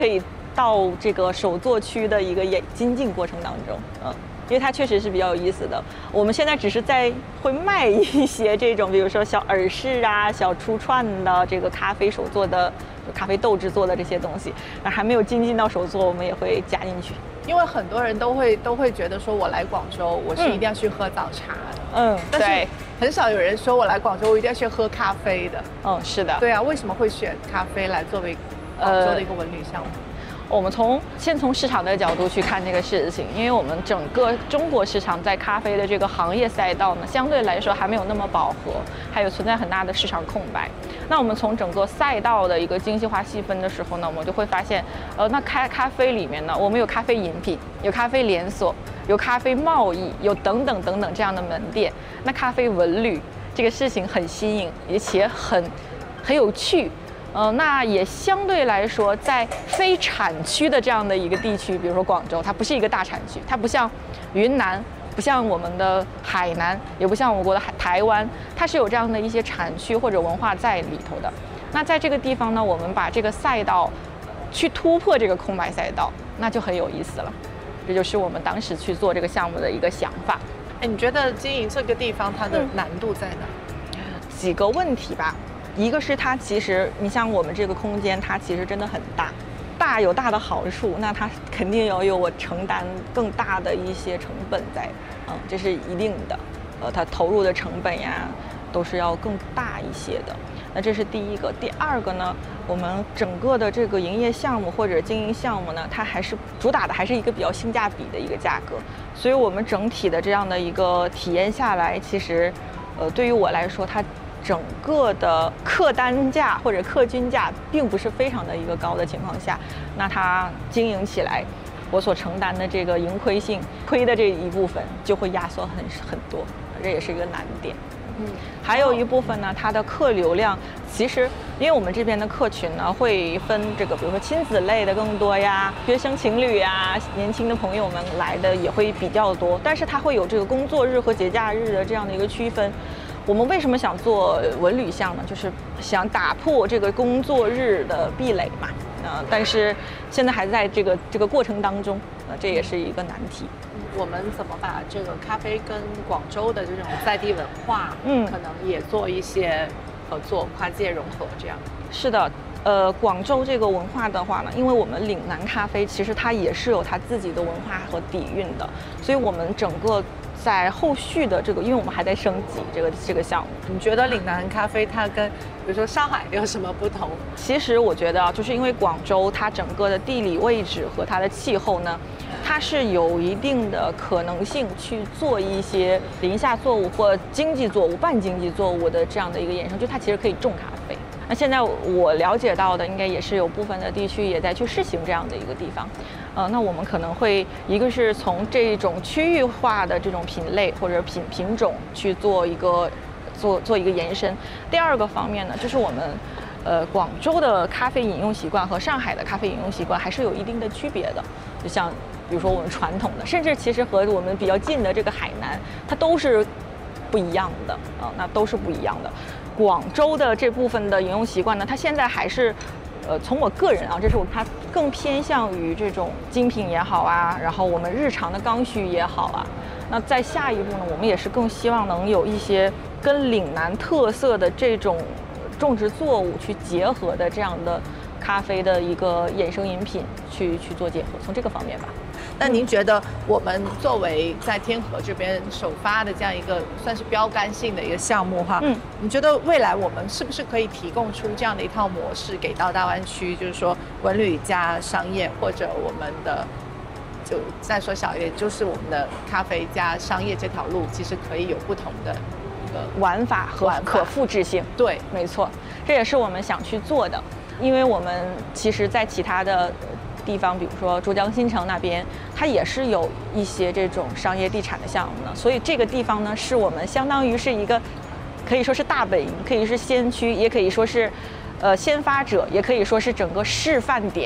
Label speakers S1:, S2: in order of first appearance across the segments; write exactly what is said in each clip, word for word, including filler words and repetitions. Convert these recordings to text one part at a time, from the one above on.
S1: 可以到这个手作区的一个演精进过程当中，嗯。因为它确实是比较有意思的。我们现在只是在会卖一些这种，比如说小耳饰啊、小出串的这个咖啡手做的、咖啡豆制作的这些东西，那还没有精进到手做，我们也会加进去。
S2: 因为很多人都会都会觉得说，我来广州，我是一定要去喝早茶的。
S1: 嗯，
S2: 但是很少有人说我来广州，我一定要去喝咖啡的。
S1: 嗯，是的。
S2: 对啊，为什么会选咖啡来作为广州的一个文旅项目？呃
S1: 我们从先从市场的角度去看这个事情，因为我们整个中国市场在咖啡的这个行业赛道呢，相对来说还没有那么饱和，还有存在很大的市场空白。那我们从整个赛道的一个精细化细分的时候呢，我们就会发现，呃，那咖咖啡里面呢，我们有咖啡饮品，有咖啡连锁，有咖啡贸易，有等等等等这样的门店。那咖啡文旅这个事情很新颖，而且很很有趣。呃，那也相对来说，在非产区的这样的一个地区，比如说广州，它不是一个大产区，它不像云南，不像我们的海南，也不像我国的海台湾，它是有这样的一些产区或者文化在里头的。那在这个地方呢，我们把这个赛道去突破这个空白赛道，那就很有意思了。这就是我们当时去做这个项目的一个想法。
S2: 哎，你觉得经营这个地方它的难度在哪？
S1: 嗯、几个问题吧。一个是它其实，你像我们这个空间，它其实真的很大，大有大的好处，那它肯定要有我承担更大的一些成本在，嗯，这是一定的，呃，它投入的成本呀，都是要更大一些的。那这是第一个。第二个呢，我们整个的这个营业项目或者经营项目呢，它还是主打的还是一个比较性价比的一个价格，所以我们整体的这样的一个体验下来，其实，呃，对于我来说，它整个的客单价或者客均价并不是非常的一个高的情况下，那它经营起来，我所承担的这个盈亏性亏的这一部分就会压缩很很多，这也是一个难点。嗯，还有一部分呢，它的客流量其实，因为我们这边的客群呢会分这个，比如说亲子类的更多呀，学生情侣呀，年轻的朋友们来的也会比较多，但是它会有这个工作日和节假日的这样的一个区分。我们为什么想做文旅项呢？就是想打破这个工作日的壁垒嘛。呃，但是现在还在这个这个过程当中，呃，这也是一个难题。
S2: 我们怎么把这个咖啡跟广州的这种在地文化，嗯，可能也做一些合作，跨界融合这样？
S1: 是的。呃，广州这个文化的话呢，因为我们岭南咖啡其实它也是有它自己的文化和底蕴的，所以我们整个在后续的这个，因为我们还在升级这个这个项目。
S2: 你觉得岭南咖啡它跟比如说上海有什么不同？
S1: 其实我觉得啊，就是因为广州它整个的地理位置和它的气候呢，它是有一定的可能性去做一些林下作物或经济作物、半经济作物的这样的一个衍生，就它其实可以种咖啡。那现在我了解到的，应该也是有部分的地区也在去试行这样的一个地方，呃，那我们可能会一个是从这种区域化的这种品类或者品品种去做一个做做一个延伸。第二个方面呢，就是我们呃广州的咖啡饮用习惯和上海的咖啡饮用习惯还是有一定的区别的，就像比如说我们传统的，甚至其实和我们比较近的这个海南，它都是不一样的啊、呃，那都是不一样的。广州的这部分的饮用习惯呢，它现在还是，呃，从我个人啊，这是我它更偏向于这种精品也好啊，然后我们日常的刚需也好啊。那在下一步呢，我们也是更希望能有一些跟岭南特色的这种种植作物去结合的这样的咖啡的一个衍生饮品去去做结合，从这个方面吧。
S2: 那您觉得我们作为在天河这边首发的这样一个算是标杆性的一个项目哈，嗯，你觉得未来我们是不是可以提供出这样的一套模式给到大湾区，就是说文旅加商业，或者我们的就再说小一点，就是我们的咖啡加商业这条路，其实可以有不同的一个
S1: 玩法和可复制性。
S2: 对，
S1: 没错，这也是我们想去做的，因为我们其实在其他的地方，比如说珠江新城那边，它也是有一些这种商业地产的项目呢，所以这个地方呢，是我们相当于是一个，可以说是大本营，可以是先驱，也可以说是，呃，先发者，也可以说是整个示范点。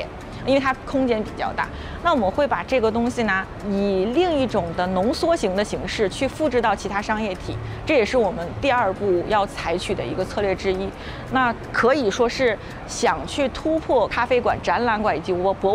S1: 因为它空间比较大。那我们会把这个东西呢，以另一种的浓缩型的形式去复制到其他商业体，这也是我们第二步要采取的一个策略之一。那可以说是想去突破咖啡馆、展览馆以及博